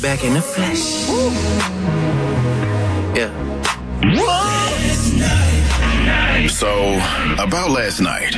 Back in the flesh. Yeah. So, about last night.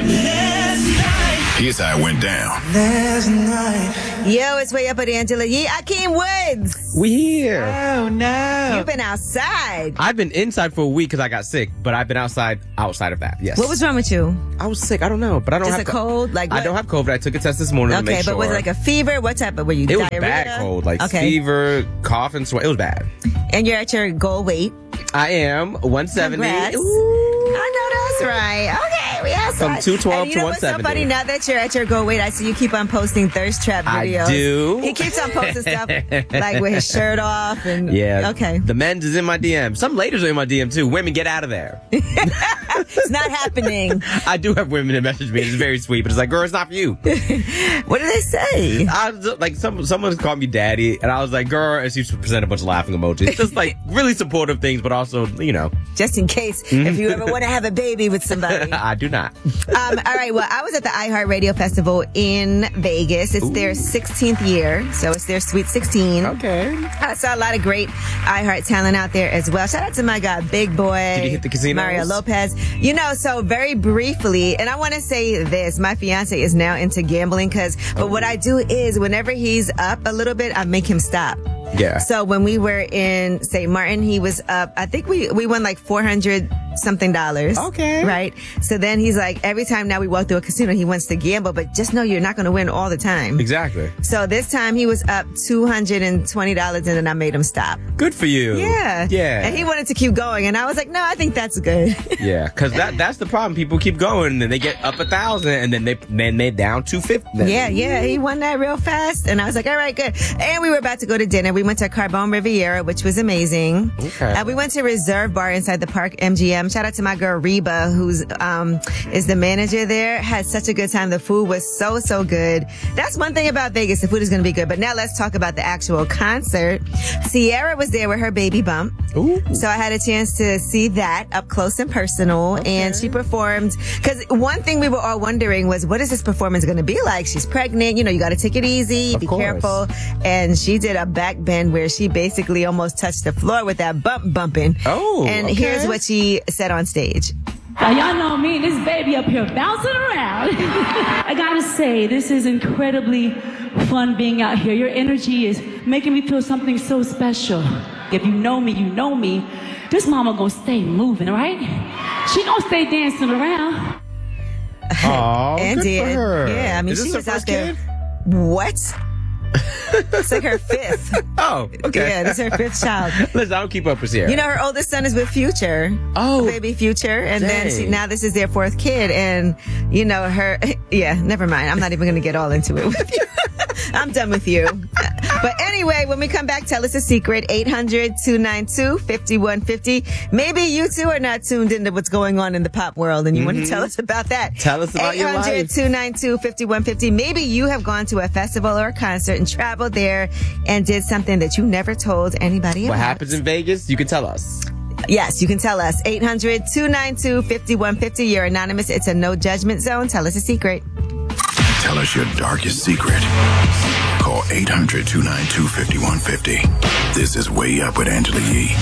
Here's how it went down. Last night. Yo, it's Way Up with Angela Yee. Akeem Woods. We here. Oh, no. You've been outside. I've been inside for a week because I got sick, but I've been outside of that. Yes. What was wrong with you? I was sick. I don't know, but I don't Just have a cold? Like I what? don't have COVID. I took a test this morning to Okay, make sure. but was it like a fever? What type of, were you It was diarrhea? bad cold, like Okay. fever, cough, and sweat. It was bad. And you're at your goal weight. I am 170. Congrats. Ooh. I know that's right. Okay, we outside. From 212 and you to know what's so 170. funny? Now that you're at your goal weight, I see you keep on posting thirst trap videos. I do. He keeps on posting stuff like with his shirt off and Yeah. Okay. The men's is in my DM. Some ladies are in my DM too. Women, get out of there. It's not happening. I do have women that message me. It's very sweet, but it's like, girl, it's not for you. What do they say? I was like, someone called me daddy, and I was like, girl, and she present a bunch of laughing emojis. Just like really supportive things, but also, Just in case if you ever want to have a baby with somebody. I do not. All right. Well, I was at the iHeartRadio Festival in Vegas. It's their 16th year, so it's their Sweet 16. Okay. I saw a lot of great iHeart talent out there as well. Shout out to my guy, Big Boy. Did he hit the casinos? Mario Lopez. So very briefly, and I want to say this, my fiance is now into gambling but what I do is whenever he's up a little bit, I make him stop. Yeah. So when we were in St. Martin, he was up, I think we won like $400 something. Okay. Right? So then he's like, every time now we walk through a casino, he wants to gamble, but just know you're not going to win all the time. Exactly. So this time he was up $220 and then I made him stop. Good for you. Yeah. Yeah. And he wanted to keep going and I was like, no, I think that's good. Yeah, because that's the problem. People keep going and they get up 1,000 and then they down 250. Yeah. He won that real fast. And I was like, all right, good. And we were about to go to dinner. We went to Carbone Riviera, which was amazing. Okay. We went to Reserve Bar inside the park, MGM. Shout out to my girl Reba, who's is the manager there. Had such a good time. The food was so good. That's one thing about Vegas. The food is going to be good. But now let's talk about the actual concert. Sierra was there with her baby bump. Ooh. So I had a chance to see that up close and personal. Okay. And she performed. Because one thing we were all wondering was, what is this performance going to be like? She's pregnant. You got to take it easy. Be careful. And she did a back bend where she basically almost touched the floor with that bumping. Oh, and okay. here's what she said on stage. Now, y'all know me and this baby up here bouncing around. I gotta say, this is incredibly fun being out here. Your energy is making me feel something so special. If you know me, you know me. This mama gonna stay moving, right? She gonna stay dancing around. Oh, And good did. for her. Yeah, I mean, Is this she her was out first there. kid? What? It's like her fifth. Oh, okay. Yeah, this is her fifth child. Listen, I don't keep up with Sierra. Her oldest son is with Future. Oh. Baby Future. And then Dang. now this is their fourth kid. And, yeah, never mind. I'm not even going to get all into it with you. I'm done with you. But anyway, when we come back, tell us a secret. 800-292-5150. Maybe you too are not tuned into what's going on in the pop world and you want to tell us about that. Tell us about your life. 800-292-5150. Maybe you have gone to a festival or a concert and traveled there and did something that you never told anybody What about. happens in Vegas, you can tell us. Yes, you can tell us. 800-292-5150. You're anonymous. It's a no judgment zone. Tell us a secret. Tell us your darkest secret. Call 800-292-5150. This is Way Up with Angela Yee.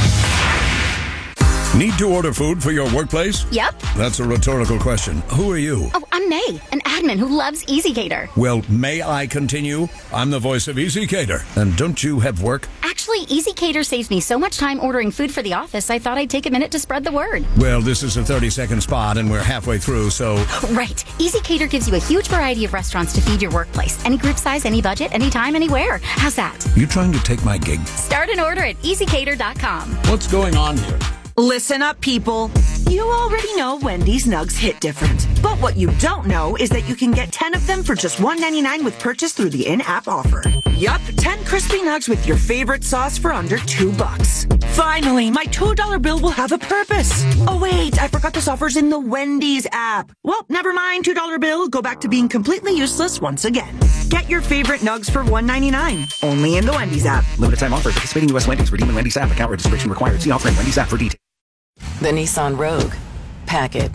Need to order food for your workplace? Yep. That's a rhetorical question. Who are you? Oh, I'm May, an admin who loves EasyCater. Well, may I continue? I'm the voice of EasyCater. And don't you have work? Actually, EasyCater saves me so much time ordering food for the office, I thought I'd take a minute to spread the word. Well, this is a 30-second spot, and we're halfway through, so... Right. EasyCater gives you a huge variety of restaurants to feed your workplace. Any group size, any budget, anytime, anywhere. How's that? You trying to take my gig? Start an order at easycater.com. What's going on here? Listen up, people. You already know Wendy's Nugs hit different. But what you don't know is that you can get 10 of them for just $1.99 with purchase through the in-app offer. Yup, 10 crispy nugs with your favorite sauce for under $2. Finally, my $2 bill will have a purpose. Oh wait, I forgot this offer's in the Wendy's app. Well, never mind, $2 bill. Go back to being completely useless once again. Get your favorite nugs for $1.99. Only in the Wendy's app. Limited time offer. Participating U.S. Wendy's. Redeem in Wendy's app. Account registration required. See offer in Wendy's app for details. The Nissan Rogue. Pack it.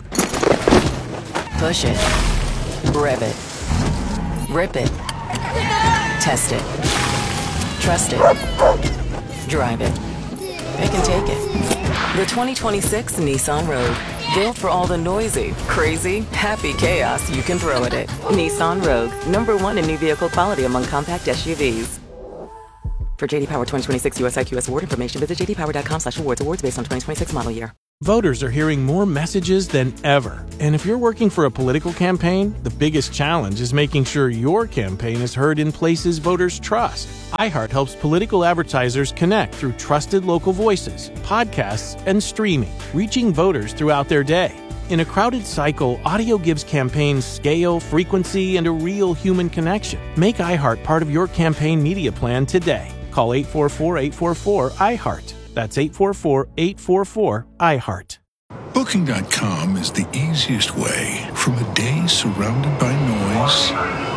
Push it. Rev it. Rip it. Test it. Trust it. Drive it. They can take it. The 2026 Nissan Rogue. Built for all the noisy, crazy, happy chaos you can throw at it. Nissan Rogue. #1 in new vehicle quality among compact SUVs. For JD Power 2026 US IQS award information, visit jdpower.com/awards. Awards based on 2026 model year. Voters are hearing more messages than ever. And if you're working for a political campaign, the biggest challenge is making sure your campaign is heard in places voters trust. iHeart helps political advertisers connect through trusted local voices, podcasts, and streaming, reaching voters throughout their day. In a crowded cycle, audio gives campaigns scale, frequency, and a real human connection. Make iHeart part of your campaign media plan today. Call 844-844-iHeart. That's 844-844-iHeart. Booking.com is the easiest way from a day surrounded by noise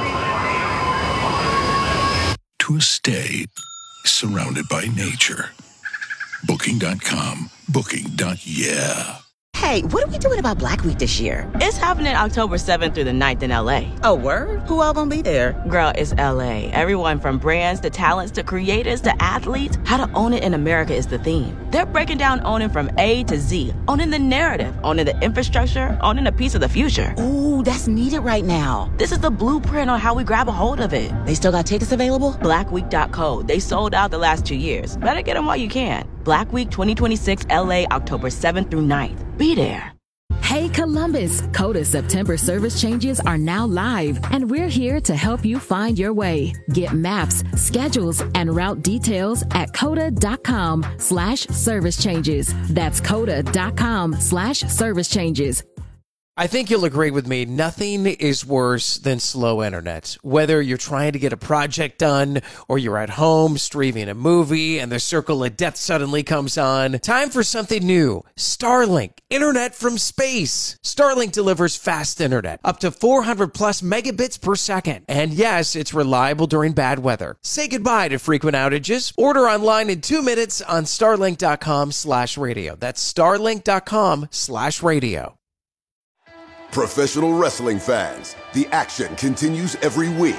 to a stay surrounded by nature. Booking.com. Booking.yeah. Hey, what are we doing about Black Week this year? It's happening October 7th through the 9th in LA. Oh, word? Who all gonna be there? Girl, it's LA. Everyone from brands to talents to creators to athletes. How to own it in America is the theme. They're breaking down owning from A to Z. Owning the narrative, owning the infrastructure, owning a piece of the future. Ooh, that's needed right now. This is the blueprint on how we grab a hold of it. They still got tickets available? Blackweek.co. They sold out the last 2 years. Better get them while you can. Black Week 2026 LA, October 7th through 9th. Be there. Hey Columbus, Coda September service changes are now live, and we're here to help you find your way. Get maps, schedules, and route details at coda.com/service changes. That's coda.com/service changes. I think you'll agree with me. Nothing is worse than slow internet. Whether you're trying to get a project done or you're at home streaming a movie and the circle of death suddenly comes on. Time for something new. Starlink. Internet from space. Starlink delivers fast internet. Up to 400 plus megabits per second. And yes, it's reliable during bad weather. Say goodbye to frequent outages. Order online in 2 minutes on starlink.com/radio. That's starlink.com/radio. Professional wrestling fans, the action continues every week.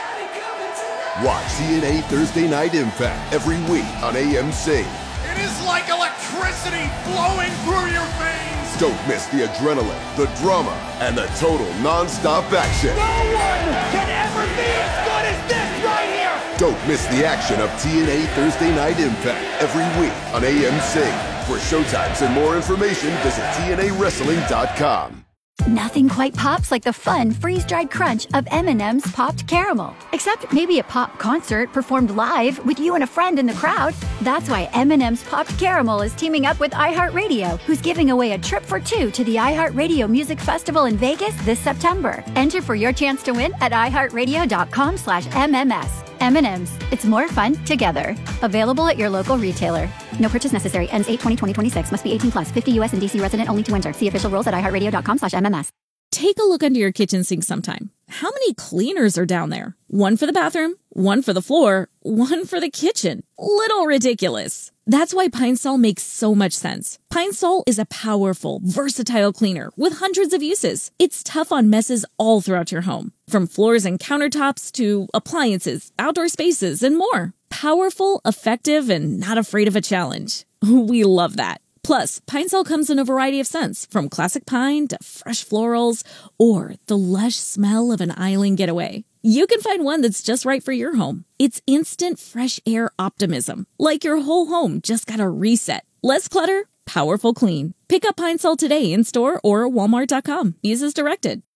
Watch TNA Thursday Night Impact every week on AMC. It is like electricity flowing through your veins. Don't miss the adrenaline, the drama, and the total non-stop action. No one can ever be as good as this right here. Don't miss the action of TNA Thursday Night Impact every week on AMC. For showtimes and more information, visit TNAWrestling.com. Nothing quite pops like the fun, freeze-dried crunch of M&M's Popped Caramel. Except maybe a pop concert performed live with you and a friend in the crowd. That's why M&M's Popped Caramel is teaming up with iHeartRadio, who's giving away a trip for two to the iHeartRadio Music Festival in Vegas this September. Enter for your chance to win at iHeartRadio.com/MMS. M&M's. It's more fun together. Available at your local retailer. No purchase necessary. Ends 8/20/2026. Must be 18 plus. 50 U.S. and D.C. resident only to enter. See official rules at iHeartRadio.com/MMS. Take a look under your kitchen sink sometime. How many cleaners are down there? One for the bathroom, one for the floor, one for the kitchen. Little ridiculous. That's why Pine Sol makes so much sense. Pine Sol is a powerful, versatile cleaner with hundreds of uses. It's tough on messes all throughout your home, from floors and countertops to appliances, outdoor spaces, and more. Powerful, effective, and not afraid of a challenge. We love that. Plus, Pine Sol comes in a variety of scents, from classic pine to fresh florals, or the lush smell of an island getaway. You can find one that's just right for your home. It's instant fresh air optimism, like your whole home just got a reset. Less clutter, powerful clean. Pick up Pine Sol today in store or walmart.com. Use as directed.